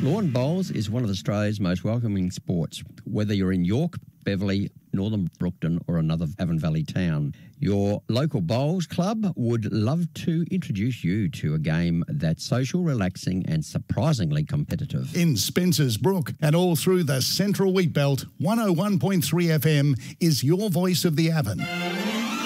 Lawn bowls is one of Australia's most welcoming sports, whether you're in York, Beverley, Northern Brookton or another Avon Valley town. Your local bowls club would love to introduce you to a game that's social, relaxing and surprisingly competitive. In Spencer's Brook and all through the Central Wheatbelt, 101.3 FM is your voice of the Avon.